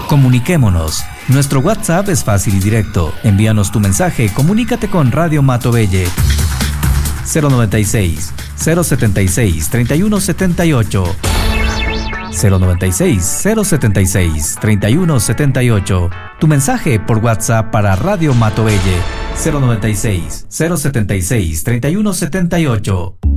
Comuniquémonos. Nuestro WhatsApp es fácil y directo. Envíanos tu mensaje, comunícate con Radio Matovelle. 096 076 3178 096 076 3178. Tu mensaje por WhatsApp para Radio Matovelle. 096 076 3178.